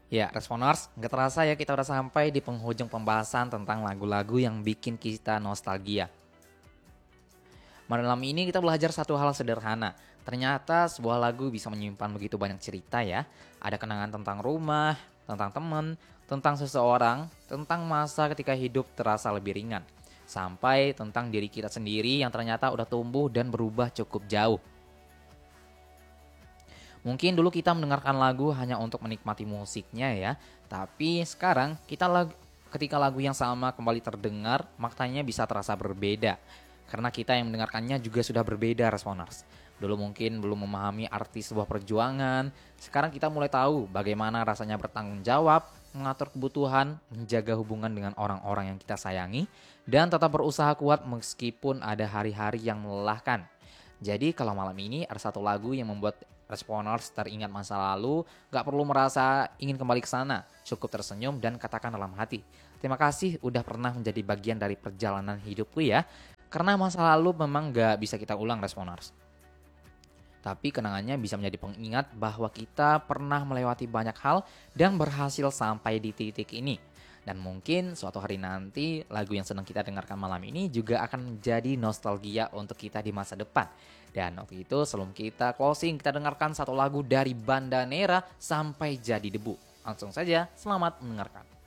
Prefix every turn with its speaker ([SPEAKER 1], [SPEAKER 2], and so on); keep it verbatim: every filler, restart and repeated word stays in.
[SPEAKER 1] Ya, Responers, nggak terasa ya kita udah sampai di penghujung pembahasan tentang lagu-lagu yang bikin kita nostalgia. Malam ini kita belajar satu hal sederhana. Ternyata sebuah lagu bisa menyimpan begitu banyak cerita ya. Ada kenangan tentang rumah, tentang teman, tentang seseorang, tentang masa ketika hidup terasa lebih ringan. Sampai tentang diri kita sendiri yang ternyata udah tumbuh dan berubah cukup jauh. Mungkin dulu kita mendengarkan lagu hanya untuk menikmati musiknya ya, tapi sekarang kita lag- ketika lagu yang sama kembali terdengar, maknanya bisa terasa berbeda. Karena kita yang mendengarkannya juga sudah berbeda, Responers. Dulu mungkin belum memahami arti sebuah perjuangan, sekarang kita mulai tahu bagaimana rasanya bertanggung jawab, mengatur kebutuhan, menjaga hubungan dengan orang-orang yang kita sayangi, dan tetap berusaha kuat meskipun ada hari-hari yang melelahkan. Jadi kalau malam ini ada satu lagu yang membuat Responers teringat masa lalu, gak perlu merasa ingin kembali ke sana, cukup tersenyum dan katakan dalam hati, terima kasih udah pernah menjadi bagian dari perjalanan hidupku ya, karena masa lalu memang gak bisa kita ulang, Responers. Tapi kenangannya bisa menjadi pengingat bahwa kita pernah melewati banyak hal dan berhasil sampai di titik ini. Dan mungkin suatu hari nanti lagu yang sedang kita dengarkan malam ini juga akan menjadi nostalgia untuk kita di masa depan. Dan waktu itu sebelum kita closing, kita dengarkan satu lagu dari Bandanera sampai jadi debu. Langsung saja, selamat mendengarkan.